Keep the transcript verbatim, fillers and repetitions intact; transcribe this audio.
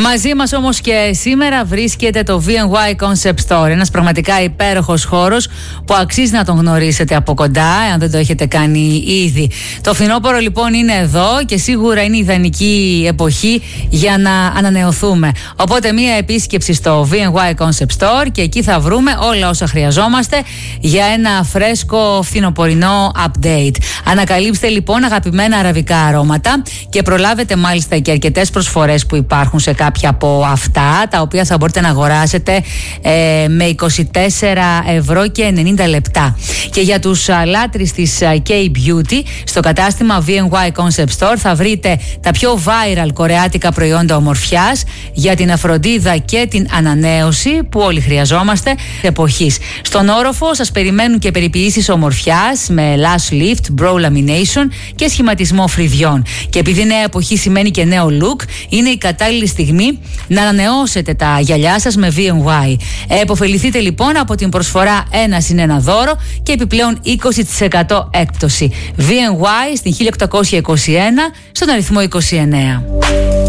Μαζί μας όμως και σήμερα βρίσκεται το βι εν γουάι Concept Store, ένας πραγματικά υπέροχος χώρος που αξίζει να τον γνωρίσετε από κοντά, αν δεν το έχετε κάνει ήδη. Το φθινόπωρο λοιπόν είναι εδώ και σίγουρα είναι η ιδανική εποχή για να ανανεωθούμε. Οπότε μία επίσκεψη στο βι εν γουάι Concept Store και εκεί θα βρούμε όλα όσα χρειαζόμαστε για ένα φρέσκο φθινοπορεινό update. Ανακαλύψτε λοιπόν αγαπημένα αραβικά αρώματα και προλάβετε μάλιστα και αρκετές προσφορές που υπάρχουν σε κάποια από αυτά, τα οποία θα μπορείτε να αγοράσετε ε, με είκοσι τέσσερα ευρώ και ενενήντα λεπτά. Και για τους α, λάτρεις της K-Beauty, στο κατάστημα βι εν γουάι Concept Store θα βρείτε τα πιο viral κορεάτικα προϊόντα ομορφιάς για την αφροντίδα και την ανανέωση που όλοι χρειαζόμαστε εποχής. Στον όροφο σας περιμένουν και περιποιήσεις ομορφιάς με lash lift, brow lamination και σχηματισμό φρυδιών. Και επειδή νέα εποχή σημαίνει και νέο look, είναι η κατάλληλη στιγμή να ανανεώσετε τα γυαλιά σας με βι εν γουάι. Εποφεληθείτε λοιπόν από την προσφορά ένα συν ένα δώρο και επιπλέον είκοσι τοις εκατό έκπτωση. βι εν γουάι στην χίλια οκτακόσια είκοσι ένα στον αριθμό είκοσι εννέα.